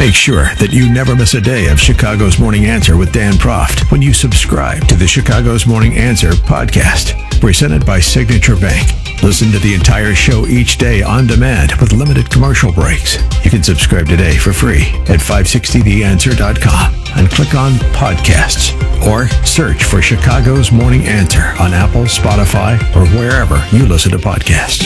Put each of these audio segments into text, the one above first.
Make sure that you never miss a day of Chicago's Morning Answer with Dan Proft when you subscribe to the Chicago's Morning Answer podcast, presented by Signature Bank. Listen to the entire show each day on demand with limited commercial breaks. You can subscribe today for free at 560theanswer.com and click on podcasts or search for Chicago's Morning Answer on Apple, Spotify, or wherever you listen to podcasts.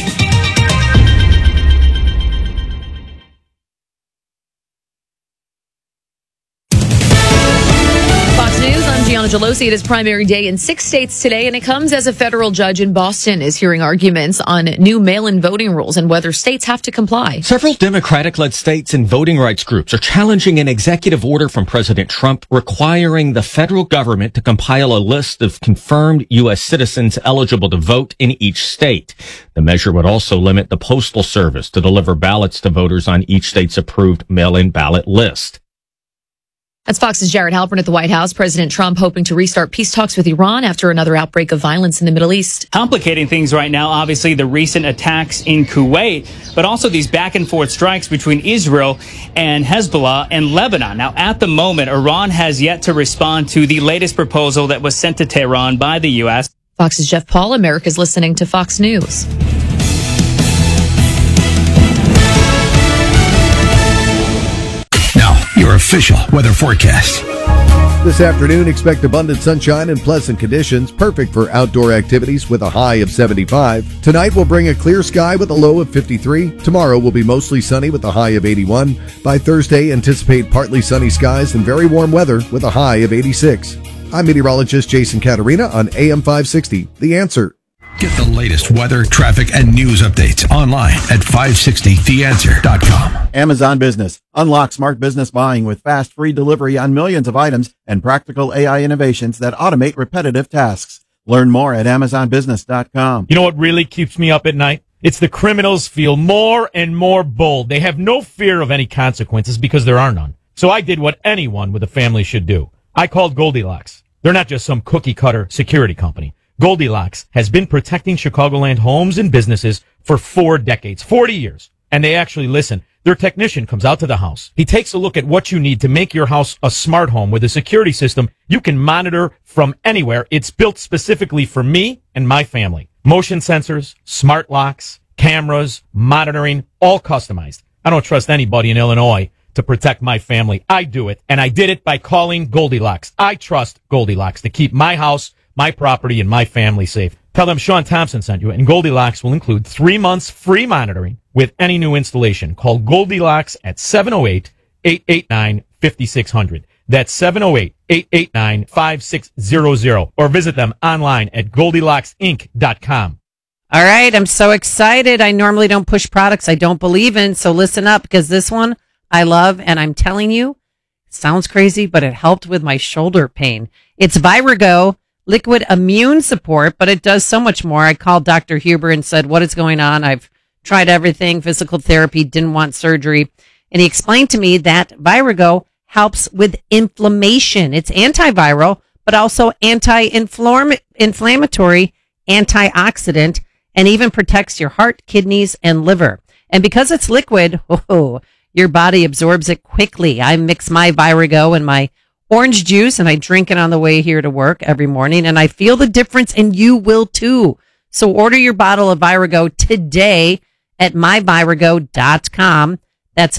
Gianna Gelosi, it is primary day in 6 states today, and it comes as a federal judge in Boston is hearing arguments on new mail-in voting rules and whether states have to comply. Several Democratic-led states and voting rights groups are challenging an executive order from President Trump requiring the federal government to compile a list of confirmed U.S. citizens eligible to vote in each state. The measure would also limit the Postal Service to deliver ballots to voters on each state's approved mail-in ballot list. That's Fox's Jared Halpern at the White House. President Trump hoping to restart peace talks with Iran after another outbreak of violence in the Middle East. Complicating things right now, obviously, the recent attacks in Kuwait, but also these back and forth strikes between Israel and Hezbollah and Lebanon. Now, at the moment, Iran has yet to respond to the latest proposal that was sent to Tehran by the U.S. Fox's Jeff Paul, America's listening to Fox News. Your official weather forecast. This afternoon, expect abundant sunshine and pleasant conditions, perfect for outdoor activities with a high of 75. Tonight will bring a clear sky with a low of 53. Tomorrow will be mostly sunny with a high of 81. By Thursday, anticipate partly sunny skies and very warm weather with a high of 86. I'm meteorologist Jason Caterina on AM 560. The Answer. Get the latest weather, traffic, and news updates online at 560theanswer.com. Amazon Business. Unlock smart business buying with fast, free delivery on millions of items and practical AI innovations that automate repetitive tasks. Learn more at amazonbusiness.com. You know what really keeps me up at night? It's the criminals feel more and more bold. They have no fear of any consequences because there are none. So I did what anyone with a family should do. I called Goldilocks. They're not just some cookie-cutter security company. Goldilocks has been protecting Chicagoland homes and businesses for 4 decades, 40 years. And they actually listen. Their technician comes out to the house. He takes a look at what you need to make your house a smart home with a security system you can monitor from anywhere. It's built specifically for me and my family. Motion sensors, smart locks, cameras, monitoring, all customized. I don't trust anybody in Illinois to protect my family. I do it, and I did it by calling Goldilocks. I trust Goldilocks to keep my house, my property, and my family safe. Tell them Sean Thompson sent you, and Goldilocks will include 3 months free monitoring with any new installation. Call Goldilocks at 708-889-5600. That's 708-889-5600. Or visit them online at GoldilocksInc.com. All right, I'm so excited. I normally don't push products I don't believe in, so listen up, because this one I love, and I'm telling you, it sounds crazy, but it helped with my shoulder pain. It's Virago Liquid Immune Support, but it does so much more. I called Dr. Huber and said, what is going on? I've tried everything, physical therapy, didn't want surgery. And he explained to me that Virago helps with inflammation. It's antiviral, but also anti-inflammatory, antioxidant, and even protects your heart, kidneys, and liver. And because it's liquid, your body absorbs it quickly. I mix my Virago in my orange juice, and I drink it on the way here to work every morning, and I feel the difference, and you will too. So order your bottle of Virago today at myvirago.com. That's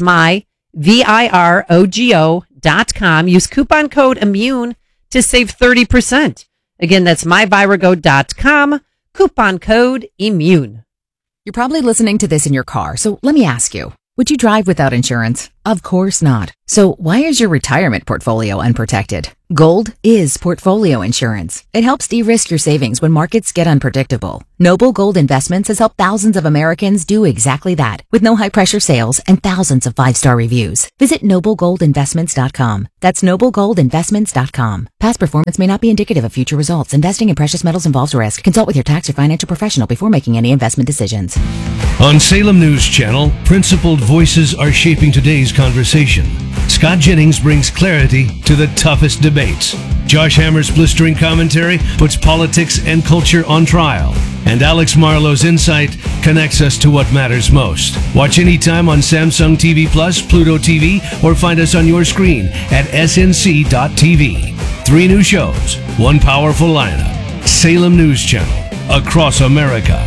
myvirogo.com. Use coupon code IMMUNE to save 30%. Again, that's myvirago.com. Coupon code IMMUNE. You're probably listening to this in your car, so let me ask you, would you drive without insurance? Of course not. So why is your retirement portfolio unprotected? Gold is portfolio insurance. It helps de-risk your savings when markets get unpredictable. Noble Gold Investments has helped thousands of Americans do exactly that, with no high-pressure sales and thousands of 5-star reviews. Visit noblegoldinvestments.com. That's noblegoldinvestments.com. Past performance may not be indicative of future results. Investing in precious metals involves risk. Consult with your tax or financial professional before making any investment decisions. On Salem News Channel, principled voices are shaping today's conversation. Scott Jennings brings clarity to the toughest debates. Josh Hammer's blistering commentary puts politics and culture on trial. And Alex Marlowe's insight connects us to what matters most. Watch anytime on Samsung TV Plus, Pluto TV, or find us on your screen at snc.tv. 3 new shows, 1 powerful lineup. Salem News Channel, across America.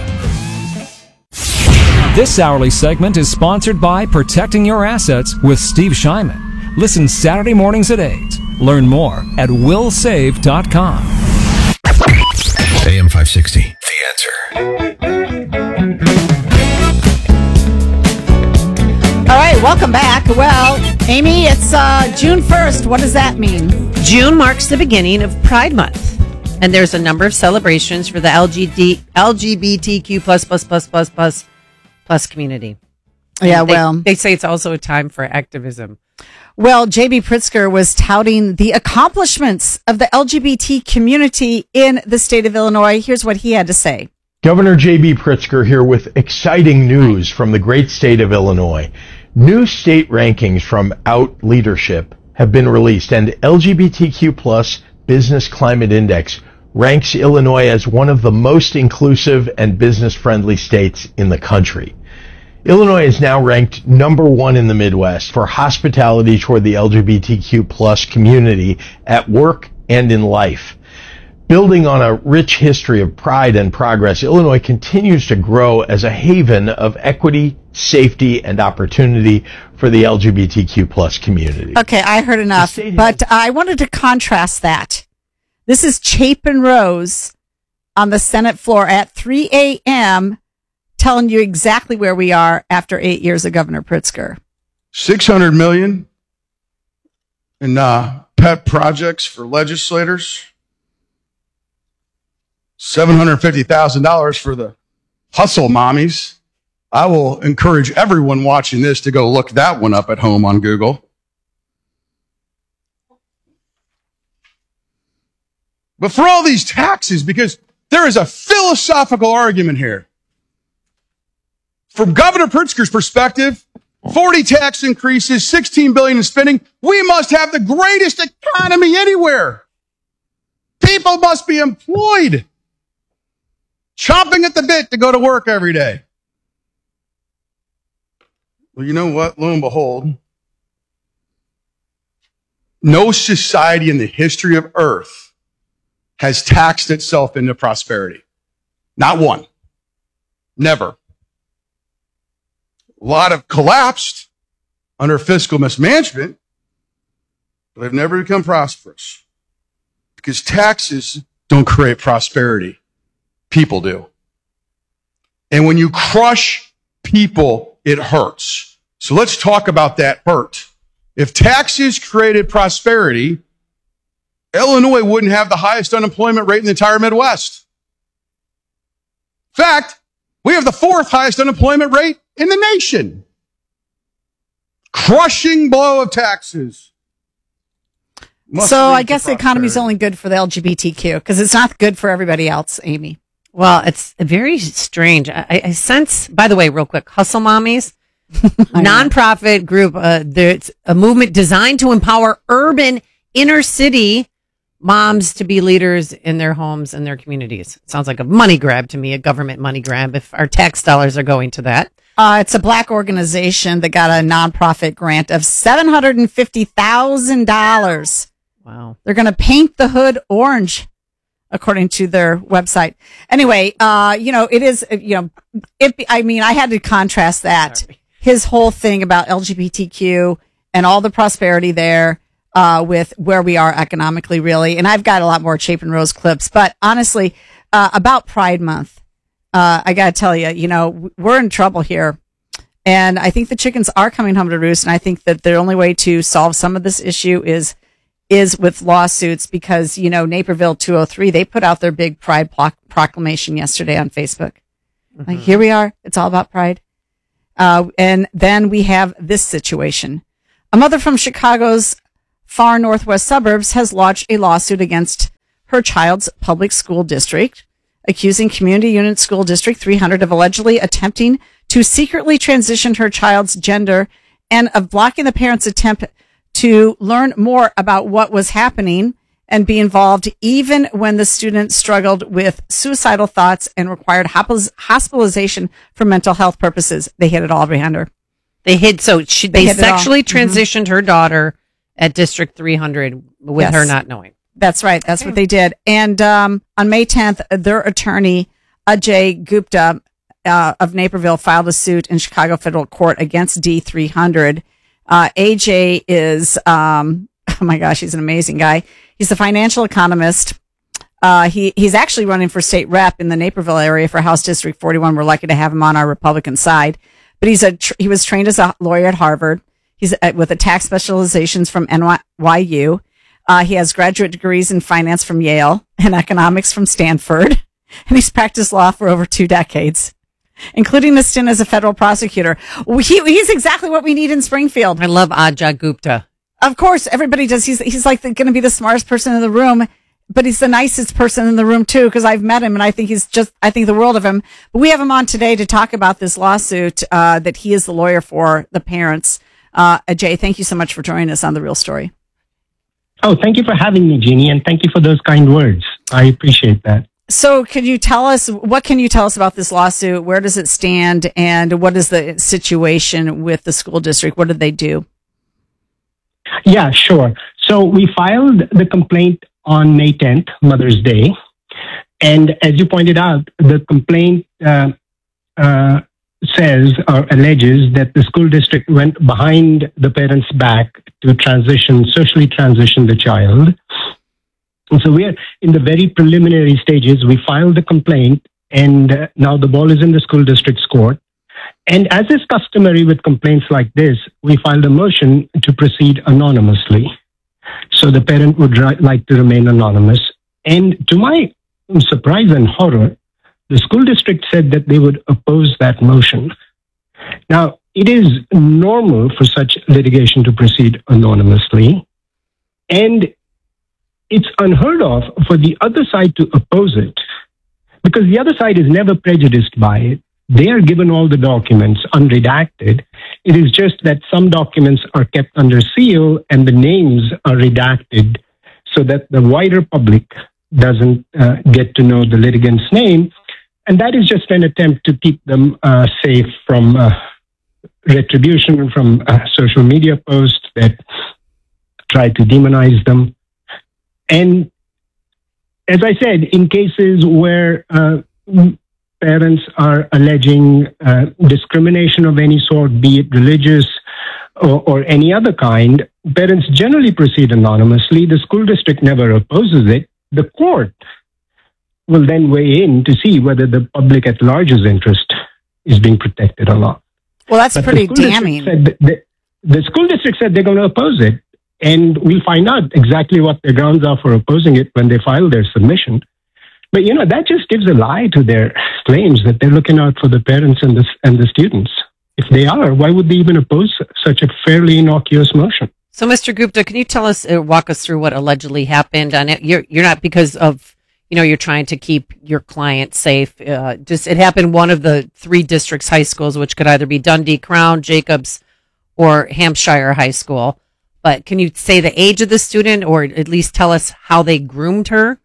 This hourly segment is sponsored by Protecting Your Assets with Steve Shyman. Listen Saturday mornings at 8. Learn more at willsave.com. AM 560, The Answer. All right, welcome back. Well, Amy, it's June 1st. What does that mean? June marks the beginning of Pride Month, and there's a number of celebrations for the LGBTQ plus community. Yeah, they say it's also a time for activism. Well, J.B. Pritzker was touting the accomplishments of the LGBT community in the state of Illinois. Here's what he had to say. Governor J.B. Pritzker here with exciting news from the great state of Illinois. New state rankings from Out Leadership have been released, and LGBTQ plus Business Climate Index ranks Illinois as one of the most inclusive and business-friendly states in the country. Illinois is now ranked number 1 in the Midwest for hospitality toward the LGBTQ plus community at work and in life. Building on a rich history of pride and progress, Illinois continues to grow as a haven of equity, safety, and opportunity for the LGBTQ plus community. Okay, I heard enough, but I wanted to contrast that. This is Chapin Rose on the Senate floor at 3 a.m., telling you exactly where we are after 8 years of Governor Pritzker. $600 million in pet projects for legislators. $750,000 for the hustle mommies. I will encourage everyone watching this to go look that one up at home on Google. But for all these taxes, because there is a philosophical argument here. From Governor Pritzker's perspective, 40 tax increases, $16 billion in spending. We must have the greatest economy anywhere. People must be employed, chomping at the bit to go to work every day. Well, you know what? Lo and behold, no society in the history of Earth has taxed itself into prosperity. Not one. Never. A lot have collapsed under fiscal mismanagement, but they've never become prosperous. Because taxes don't create prosperity. People do. And when you crush people, it hurts. So let's talk about that hurt. If taxes created prosperity, Illinois wouldn't have the highest unemployment rate in the entire Midwest. In fact, we have the 4th highest unemployment rate in the nation. Crushing blow of taxes. So I guess the economy is only good for the LGBTQ because it's not good for everybody else, Amy. Well, it's very strange. I sense, by the way, real quick, Hustle Mommies, nonprofit group. There's a movement designed to empower urban inner city moms to be leaders in their homes and their communities. It sounds like a money grab to me, a government money grab if our tax dollars are going to that. It's a black organization that got a nonprofit grant of $750,000. Wow. They're going to paint the hood orange, according to their website. Anyway, it is, I had to contrast that. Sorry. His whole thing about LGBTQ and all the prosperity there, with where we are economically, really. And I've got a lot more Chapin Rose clips, but honestly, about Pride Month, I got to tell you, we're in trouble here. And I think the chickens are coming home to roost. And I think that the only way to solve some of this issue is with lawsuits because, Naperville 203, they put out their big Pride proclamation yesterday on Facebook. Mm-hmm. Like, here we are. It's all about Pride. And then we have this situation. A mother from Chicago's far northwest suburbs has lodged a lawsuit against her child's public school district, accusing Community Unit School District 300 of allegedly attempting to secretly transition her child's gender and of blocking the parents' attempt to learn more about what was happening and be involved even when the student struggled with suicidal thoughts and required hospitalization for mental health purposes. They hid it all behind her. They sexually transitioned her daughter at District 300 with her not knowing. That's right. That's what they did. And on May 10th, their attorney, Ajay Gupta of Naperville, filed a suit in Chicago federal court against D300. AJ is, oh my gosh, he's an amazing guy. He's a financial economist. He's actually running for state rep in the Naperville area for House District 41. We're lucky to have him on our Republican side. But he was trained as a lawyer at Harvard. He's with a tax specializations from NYU. He has graduate degrees in finance from Yale and economics from Stanford. And he's practiced law for over 2 decades, including a stint as a federal prosecutor. He's exactly what we need in Springfield. I love Ajay Gupta. Of course, everybody does. He's like going to be the smartest person in the room, but he's the nicest person in the room too, because I've met him and I think I think the world of him. But we have him on today to talk about this lawsuit that he is the lawyer for the parents. Ajay, thank you so much for joining us on The Real Story. Oh, thank you for having me, Jeannie, and thank you for those kind words. I appreciate that. So what can you tell us about this lawsuit? Where does it stand? And what is the situation with the school district? What did they do? Yeah, sure. So we filed the complaint on May 10th, Mother's Day. And as you pointed out, the complaint says or alleges that the school district went behind the parents' back to socially transition the child. And so we are in the very preliminary stages. We filed the complaint, and now the ball is in the school district's court. And as is customary with complaints like this, we filed a motion to proceed anonymously. So the parent would like to remain anonymous. And to my surprise and horror, the school district said that they would oppose that motion. Now, it is normal for such litigation to proceed anonymously, and it's unheard of for the other side to oppose it, because the other side is never prejudiced by it. They are given all the documents unredacted. It is just that some documents are kept under seal and the names are redacted so that the wider public doesn't get to know the litigant's name. And that is just an attempt to keep them safe from retribution from social media posts that try to demonize them. And as I said, in cases where parents are alleging discrimination of any sort, be it religious or any other kind, parents generally proceed anonymously. The school district never opposes it. The court will then weigh in to see whether the public at large's interest is being protected or not. Well, that's pretty damning. The school district said they're going to oppose it, and we'll find out exactly what their grounds are for opposing it when they file their submission. But, that just gives a lie to their claims that they're looking out for the parents and the students. If they are, why would they even oppose such a fairly innocuous motion? So, Mr. Gupta, can you walk us through what allegedly happened on it? You're not because of, you're trying to keep your client safe. It happened one of the 3 districts' high schools, which could either be Dundee, Crown, Jacobs, or Hampshire High School. But can you say the age of the student, or at least tell us how they groomed her?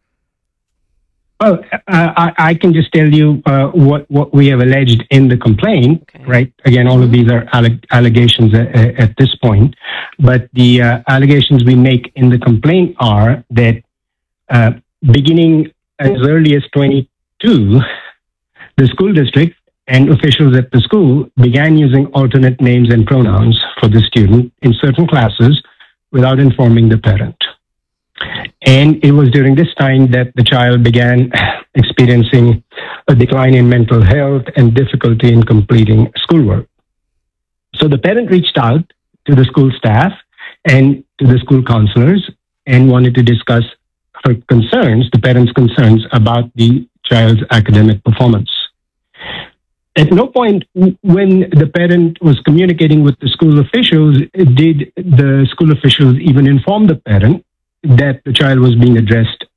Well, I can just tell you what we have alleged in the complaint, right? Again, all of these are allegations at this point. But the allegations we make in the complaint are that beginning as early as 22, the school district and officials at the school began using alternate names and pronouns for the student in certain classes without informing the parent. And it was during this time that the child began experiencing a decline in mental health and difficulty in completing schoolwork. So the parent reached out to the school staff and to the school counselors and wanted to discuss her concerns, the parents' concerns about the child's academic performance. At no point when the parent was communicating with the school officials did the school officials even inform the parent that the child was being addressed